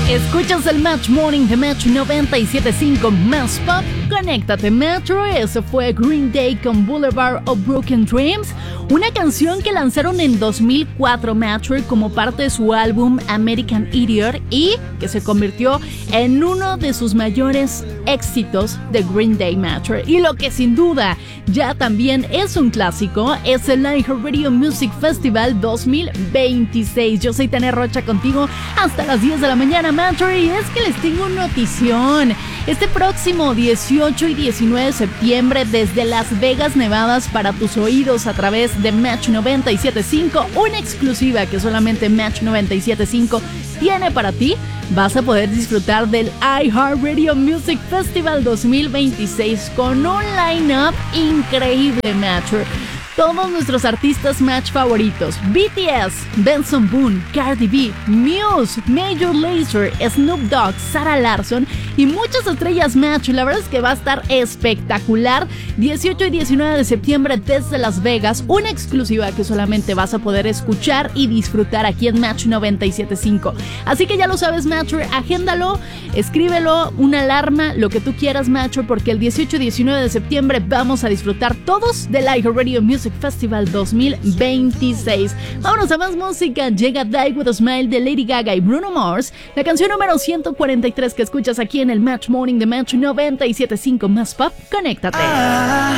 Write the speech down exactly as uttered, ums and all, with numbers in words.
Escuchas el Match Morning de Metro noventa y siete punto cinco Más Pop. Conéctate Metro. Eso fue Green Day con Boulevard of Broken Dreams, una canción que lanzaron en dos mil cuatro Metro como parte de su álbum American Idiot y que se convirtió en uno de sus mayores éxitos de Green Day Metro. Y lo que sin duda ya también es un clásico es el iHeartRadio Music Festival dos mil veintiséis. Yo soy Tania Rocha contigo hasta las diez de la mañana, Metro, y es que les tengo una notición. Este próximo dieciocho y diecinueve de septiembre desde Las Vegas, Nevada, para tus oídos a través de Match noventa y siete punto cinco, una exclusiva que solamente Match noventa y siete punto cinco tiene para ti. Vas a poder disfrutar del iHeartRadio Music Festival dos mil veintiséis con un line-up increíble, Match. Todos nuestros artistas Match favoritos: B T S, Benson Boone, Cardi B, Muse, Major Lazer, Snoop Dogg, Sarah Larsson y muchas estrellas Match. La verdad es que va a estar espectacular. dieciocho y diecinueve de septiembre desde Las Vegas, una exclusiva que solamente vas a poder escuchar y disfrutar aquí en Match noventa y siete punto cinco. Así que ya lo sabes, Match, agéndalo, escríbelo, una alarma, lo que tú quieras, Match, porque el dieciocho y diecinueve de septiembre vamos a disfrutar todos del iHeartRadio Music Festival dos mil veintiséis. Vámonos a más música. Llega Die With A Smile de Lady Gaga y Bruno Mars, la canción número ciento cuarenta y tres que escuchas aquí en el Match Morning de Match noventa y siete punto cinco Más Pop. Conéctate. Ah.